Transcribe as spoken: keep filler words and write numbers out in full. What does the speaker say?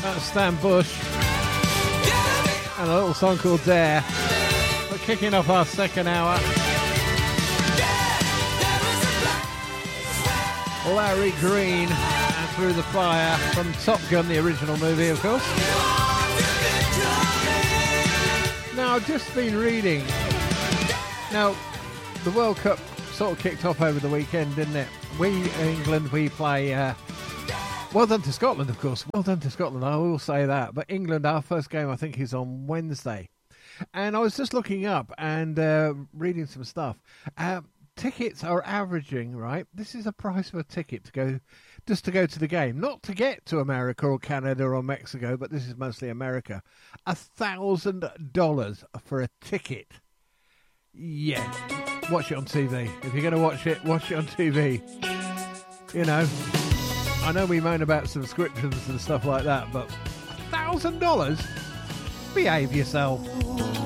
That's Stan Bush and a little song called Dare. We're kicking off our second hour. Larry Green and Through the Fire from Top Gun, the original movie, of course. Now, I've just been reading. Now, the World Cup sort of kicked off over the weekend, didn't it? We, England, we play... Uh, well done to Scotland, of course. Well done to Scotland, I will say that. But England, our first game, I think, is on Wednesday. And I was just looking up and uh, reading some stuff. Uh, tickets are averaging, right? This is a price of a ticket to go, just to go to the game. Not to get to America or Canada or Mexico, but this is mostly America. A thousand dollars for a ticket. Yeah. Watch it on T V. If you're going to watch it, watch it on T V. You know, I know we moan about subscriptions and stuff like that, but a thousand dollars? Behave yourself.